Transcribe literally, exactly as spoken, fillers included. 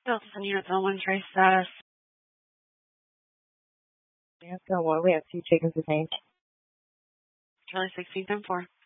Delta units on one trace status. Let's go. What? We have two chickens to change. Charlie sixteen ten four.